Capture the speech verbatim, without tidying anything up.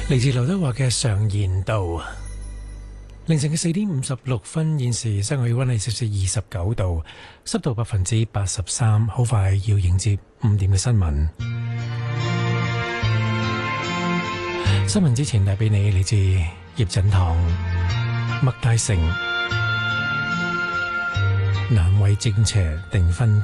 嚟自劉德華嘅常言道。凌晨嘅四點五十六分，現時室外氣溫係攝氏二十九度，濕度百分之八十三。好快要迎接五點嘅新聞。新聞之前帶俾你嚟自葉振棠、麥大成，難為正邪定分